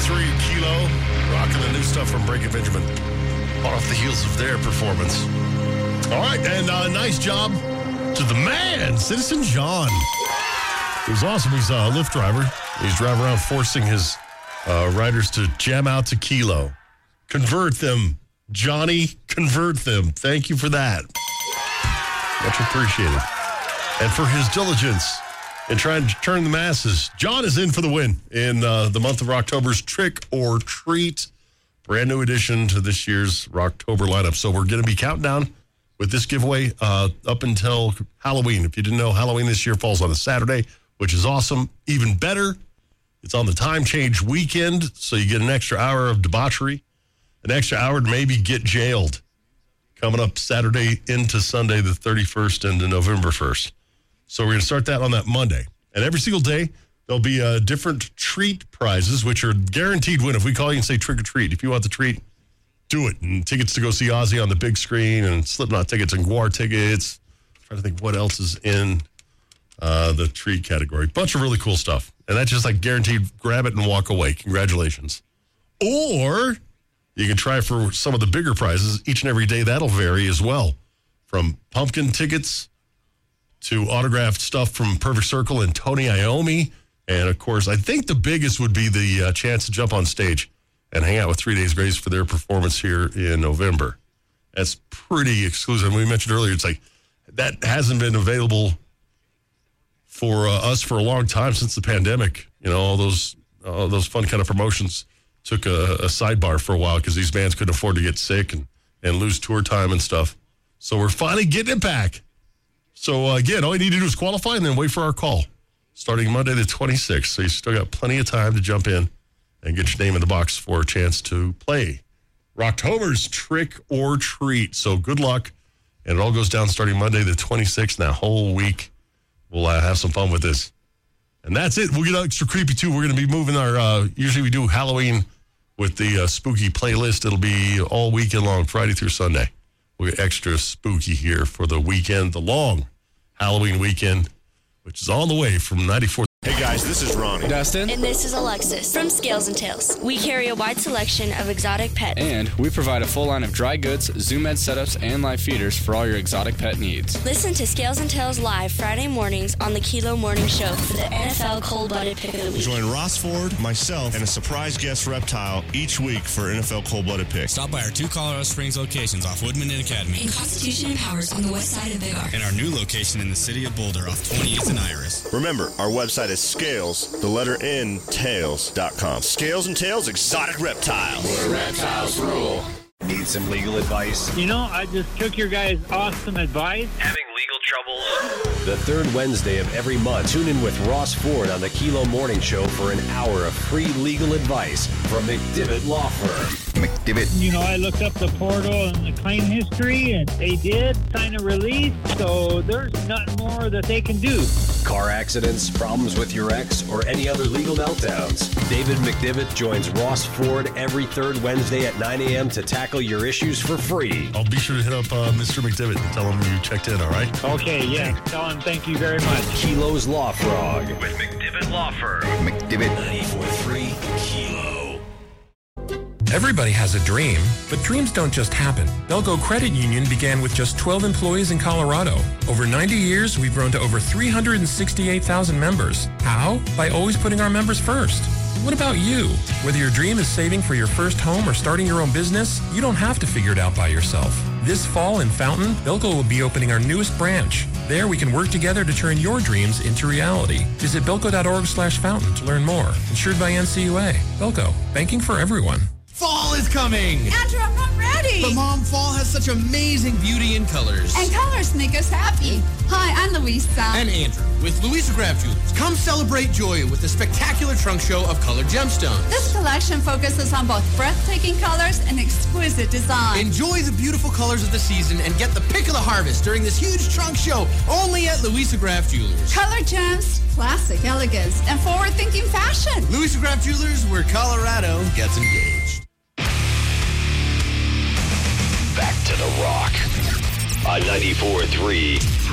94.3 Kilo, rocking the new stuff from Breaking Benjamin. Off the heels of their performance. All right, and nice job to the man, Citizen John. It was awesome. He's a Lyft driver. He's driving around forcing his riders to jam out to Kilo. Convert them, Johnny. Convert them. Thank you for that. Much appreciated. And for his diligence in trying to turn the masses, John is in for the win in the month of October's Trick or Treat. Brand new addition to this year's Rocktober lineup. So we're going to be counting down with this giveaway up until Halloween. If you didn't know, Halloween this year falls on a Saturday, which is awesome. Even better, it's on the time change weekend, so you get an extra hour of debauchery, an extra hour to maybe get jailed. Coming up Saturday into Sunday, the 31st, and November 1st. So we're going to start that on that Monday. And every single day, there'll be different treat prizes, which are guaranteed win. If we call you and say trick or treat, if you want the treat, do it. And tickets to go see Ozzy on the big screen, and Slipknot tickets and Guar tickets. I'm trying to think what else is in the treat category. Bunch of really cool stuff. And that's just like guaranteed, grab it and walk away. Congratulations. Or you can try for some of the bigger prizes each and every day. That'll vary as well. From pumpkin tickets to autographed stuff from Perfect Circle and Tony Iommi. And, of course, I think the biggest would be the chance to jump on stage and hang out with 3 Days Grace for their performance here in November. That's pretty exclusive. We mentioned earlier, it's like that hasn't been available for us for a long time since the pandemic. You know, all those fun kind of promotions took a sidebar for a while because these bands couldn't afford to get sick and lose tour time and stuff. So we're finally getting it back. So, again, all you need to do is qualify and then wait for our call starting Monday the 26th. So you still got plenty of time to jump in and get your name in the box for a chance to play Rocktober's Trick or Treat. So good luck. And it all goes down starting Monday the 26th. And that whole week, we'll have some fun with this. And that's it. We'll get extra creepy, too. We're going to be moving our, usually we do Halloween with the spooky playlist. It'll be all weekend long, Friday through Sunday. We'll get extra spooky here for the weekend, the long Halloween weekend, which is on the way from 94. Hey guys, this is Ronnie. Dustin. And this is Alexis from Scales and Tails. We carry a wide selection of exotic pets. And we provide a full line of dry goods, Zoom Ed setups, and live feeders for all your exotic pet needs. Listen to Scales and Tails live Friday mornings on the Kilo Morning Show for the NFL Cold-Blooded Pick of the Week. Join Ross Ford, myself, and a surprise guest reptile each week for NFL Cold-Blooded Pick. Stop by our two Colorado Springs locations off Woodman and Academy. In Constitution and Powers on the west side of Big R. And our new location in the city of Boulder off 28th and Iris. Remember, our website is Scales, the letter N, tails.com. Scales and Tails Exotic Reptile. Where reptiles rule. Need some legal advice? You know, I just took your guys' awesome advice. Having legal troubles? The third Wednesday of every month, tune in with Ross Ford on the Kilo Morning Show for an hour of free legal advice from McDivitt Law Firm. McDivitt. You know, I looked up the portal and the claim history, and they did sign a release, so there's nothing more that they can do. Car accidents, problems with your ex, or any other legal meltdowns. David McDivitt joins Ross Ford every third Wednesday at 9 a.m. to tackle your issues for free. I'll be sure to hit up Mr. McDivitt and tell him you checked in, all right? Okay, yeah. Tell him thank you very much. Kilo's Law Frog with McDivitt Law Firm. McDivitt. 94.3 Kilo. Everybody has a dream, but dreams don't just happen. Belco Credit Union began with just 12 employees in Colorado. Over 90 years, we've grown to over 368,000 members. How? By always putting our members first. What about you? Whether your dream is saving for your first home or starting your own business, you don't have to figure it out by yourself. This fall in Fountain, Belco will be opening our newest branch. There, we can work together to turn your dreams into reality. Visit belco.org/fountain to learn more. Insured by NCUA. Belco, banking for everyone. Fall is coming! Andrew, I'm not ready! But Mom, fall has such amazing beauty and colors. And colors make us happy. Hi, I'm Luisa. And Andrew, with Louisa Graff Jewelers. Come celebrate joy with the spectacular trunk show of colored gemstones. This collection focuses on both breathtaking colors and exquisite design. Enjoy the beautiful colors of the season and get the pick of the harvest during this huge trunk show only at Louisa Graff Jewelers. Colored gems, classic elegance, and forward-thinking fashion. Louisa Graff Jewelers, where Colorado gets engaged. Back to the Rock on 94.3